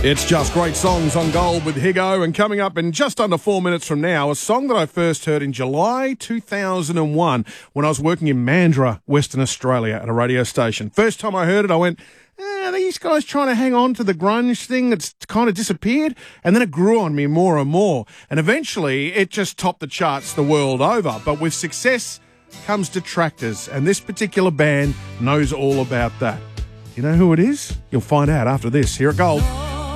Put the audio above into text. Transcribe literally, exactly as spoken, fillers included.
It's just great songs on Gold with Higo, and coming up in just under four minutes from now, a song that I first heard in July two thousand one when I was working in Mandurah, Western Australia at a radio station. First time I heard it, I went, eh, are these guys trying to hang on to the grunge thing that's kind of disappeared? And then it grew on me more and more, and eventually it just topped the charts the world over. But with success comes detractors, and this particular band knows all about that. You know who it is? You'll find out after this here at Gold.